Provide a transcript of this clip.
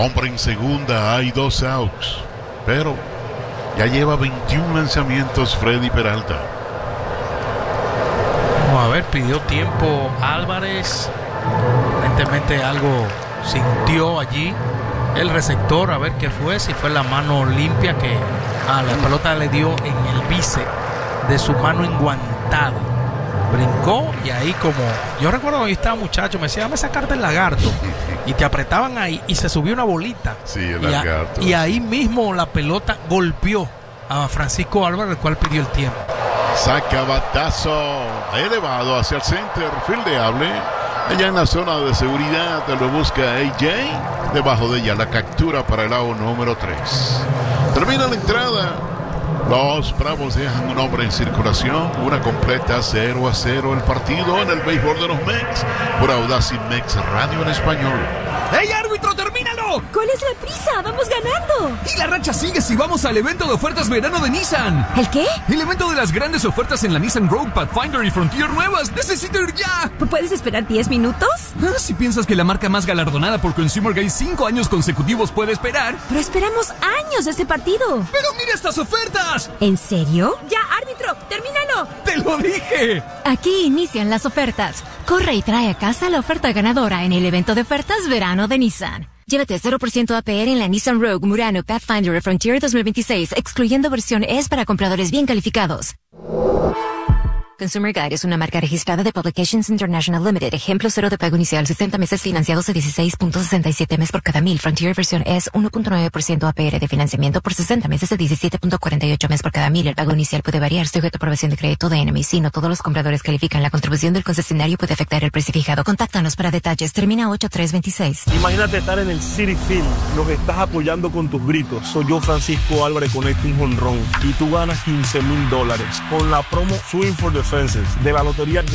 Hombre en segunda, hay 2 outs. Pero ya lleva 21 lanzamientos Freddy Peralta. Vamos a ver, pidió tiempo Álvarez. Aparentemente algo sintió allí el receptor, a ver qué fue, si fue la mano limpia que la pelota le dio en el bíceps de su mano enguantada. Brincó y ahí, como yo recuerdo cuando yo estaba muchacho, me decía, dame sacarte el lagarto, y te apretaban ahí y se subió una bolita. Sí, el lagarto. Y ahí mismo la pelota golpeó a Francisco Álvarez, el cual pidió el tiempo. Saca batazo elevado hacia el center, fildeable. Allá en la zona de seguridad lo busca AJ. Debajo de ella la captura para el out número 3. Termina la entrada. Los Bravos dejan un hombre en circulación. Una completa 0-0 el partido en el béisbol de los Mex. Por Audacy Mex Radio en español. ¡Ey, árbitro, termínalo! ¿Cuál es la prisa? ¡Vamos ganando! Y la racha sigue si vamos al evento de ofertas verano de Nissan. ¿El qué? El evento de las grandes ofertas en la Nissan Rogue, Pathfinder y Frontier nuevas. ¡Necesito ir ya! ¿Puedes esperar 10 minutos? Si piensas que la marca más galardonada por Consumer Guide 5 años consecutivos puede esperar. Pero esperamos años de este partido. ¡Pero mira estas ofertas! ¿En serio? Ya, árbitro, termínalo. ¡Te lo dije! Aquí inician las ofertas. Corre y trae a casa la oferta ganadora en el evento de ofertas verano de Nissan. Llévate 0% APR en la Nissan Rogue, Murano, Pathfinder y Frontier 2026, excluyendo versión S para compradores bien calificados. Consumer Guide es una marca registrada de Publications International Limited. Ejemplo 0 de pago inicial, 60 meses financiados a 16.67 mes por cada 1000. Frontier versión S, 1.9% APR de financiamiento por 60 meses a 17.48 mes por cada 1000. El pago inicial puede variar sujeto a aprobación de crédito de NMC. No todos los compradores califican. La contribución del concesionario puede afectar el precio fijado. Contáctanos para detalles. Termina 8326. Imagínate estar en el Citi Field. Nos estás apoyando con tus gritos. Soy yo, Francisco Álvarez, conecto un jonrón. Y tú ganas $15,000 con la promo Swing for the Fences de la Lotería